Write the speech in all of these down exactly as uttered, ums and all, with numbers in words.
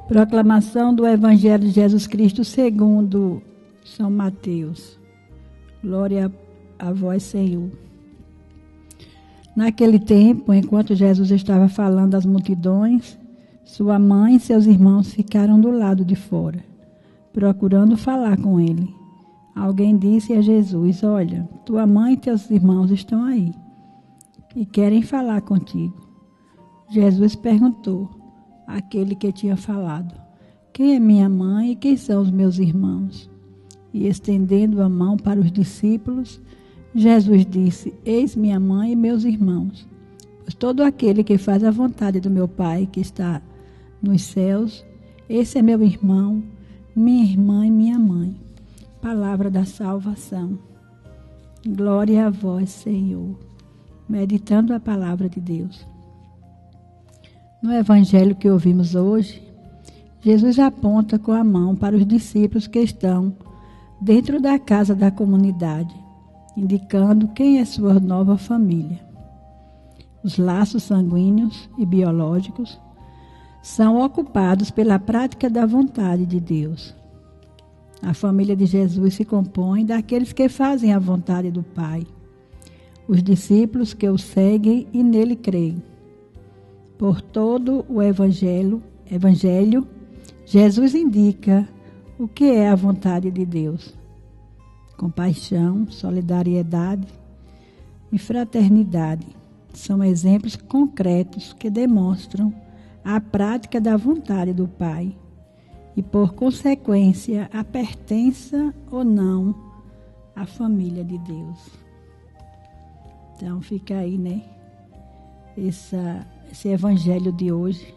Proclamação do Evangelho de Jesus Cristo segundo São Mateus. Glória a vós, Senhor. Naquele tempo, enquanto Jesus estava falando às multidões, sua mãe e seus irmãos ficaram do lado de fora, procurando falar com ele. Alguém disse a Jesus: olha, tua mãe e teus irmãos estão aí e querem falar contigo. Jesus perguntou àquele que tinha falado: quem é minha mãe e quem são os meus irmãos? E estendendo a mão para os discípulos, Jesus disse: eis minha mãe e meus irmãos. Pois todo aquele que faz a vontade do meu Pai que está nos céus, esse é meu irmão, minha irmã e minha mãe. Palavra da salvação. Glória a vós, Senhor. Meditando a palavra de Deus. No evangelho que ouvimos hoje, Jesus aponta com a mão para os discípulos que estão dentro da casa da comunidade, indicando quem é sua nova família. Os laços sanguíneos e biológicos são ocupados pela prática da vontade de Deus. A família de Jesus se compõe daqueles que fazem a vontade do Pai, os discípulos que o seguem e nele creem. Por todo o evangelho, evangelho, Jesus indica o que é a vontade de Deus. Compaixão, solidariedade e fraternidade são exemplos concretos que demonstram a prática da vontade do Pai e, por consequência, a pertença ou não à família de Deus. Então fica aí, né? Essa, esse evangelho de hoje.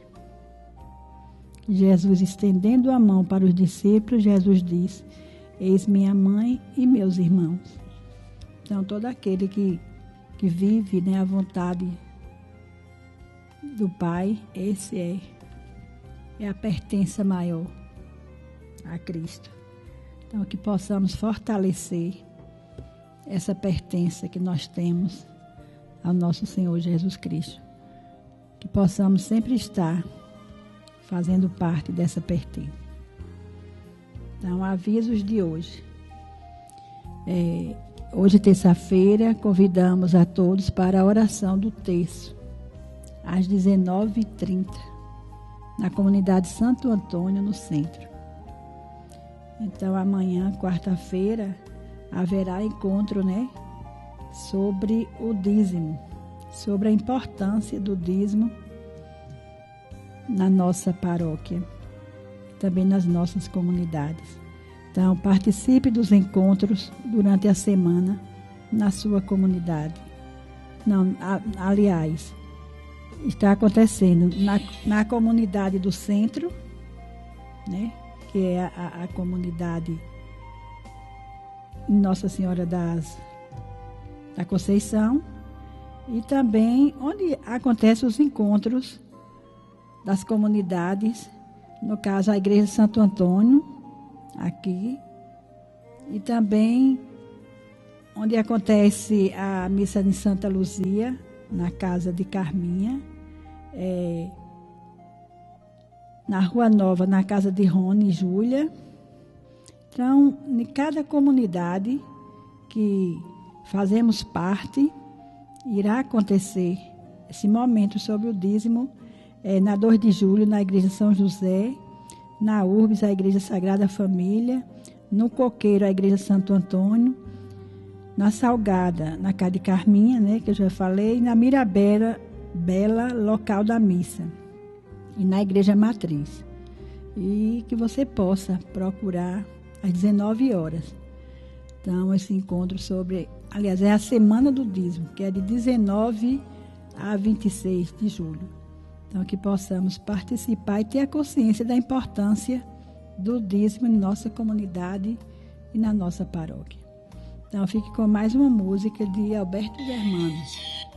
Jesus estendendo a mão para os discípulos, Jesus diz: eis minha mãe e meus irmãos. Então todo aquele que, que vive, né, a vontade do Pai, esse é, é a pertença maior a Cristo. Então que possamos fortalecer essa pertença que nós temos ao nosso Senhor Jesus Cristo. Que possamos sempre estar fazendo parte dessa pertença. Então, avisos de hoje. É, hoje, terça-feira, convidamos a todos para a oração do terço, às dezenove e trinta, na comunidade Santo Antônio, no centro. Então, amanhã, quarta-feira, haverá encontro, né, sobre o dízimo, sobre a importância do dízimo na nossa paróquia, também nas nossas comunidades. Então, participe dos encontros durante a semana na sua comunidade. Não, a, aliás, está acontecendo na, na comunidade do centro, né, que é a, a comunidade Nossa Senhora das, da Conceição, e também onde acontecem os encontros das comunidades, no caso a Igreja Santo Antônio, aqui, e também onde acontece a missa de Santa Luzia, na casa de Carminha, é, na Rua Nova, na casa de Rony e Júlia. Então, em cada comunidade que fazemos parte, irá acontecer esse momento sobre o dízimo, é, na dois de julho, na Igreja São José, na Urbis, a Igreja Sagrada Família, no Coqueiro, a Igreja Santo Antônio, na Salgada, na casa de Carminha, né, que eu já falei, e na Mirabela, Bela, local da missa, e na Igreja Matriz. E que você possa procurar às dezenove horas. Então, esse encontro sobre, aliás, é a Semana do Dízimo, que é de dezenove a vinte e seis de julho. Então, que possamos participar e ter a consciência da importância do dízimo em nossa comunidade e na nossa paróquia. Então, fique com mais uma música de Alberto Germano.